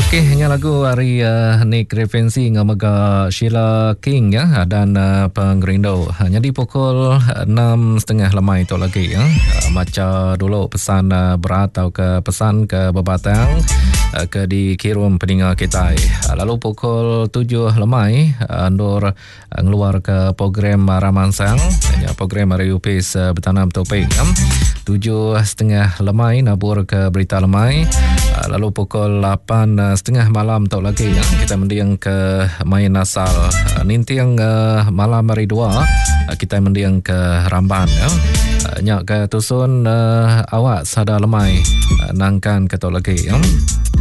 Okey, hanya lagu hari Nick Revensi dengan Mega Sheila King ya dan Penggerindo. Jadi pukul 6.30 lemai tu lagi ya. Macam dulu pesan berat atau ke pesan ke bebatang ke dikirim pendengar kita. Lalu pukul 7 lemai Nur ngeluar ke program Ramansang, program Riupis Bertanam Topik. 7.30 lemai nabur ke berita lemai. Lalu pukul 8.30 malam tu lagi ya, kita mendiang ke main asal Nintiang malam hari 2 kita mendiang ke Ramban ya. Nyak ke tusun awak sada lemai nangkan ke tu lagi ya.